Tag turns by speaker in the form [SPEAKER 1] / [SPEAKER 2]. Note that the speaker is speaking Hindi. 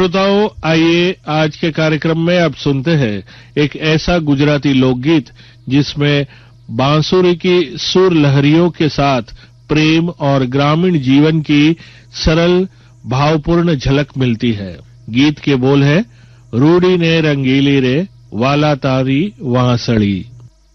[SPEAKER 1] श्रोताओं, आइए आज के कार्यक्रम में अब सुनते हैं एक ऐसा गुजराती लोकगीत जिसमें बांसुरी की सुर लहरियों के साथ प्रेम और ग्रामीण जीवन की सरल भावपूर्ण झलक मिलती है। गीत के बोल है, रूडी ने रंगीली रे वाला तारी वांसड़ी।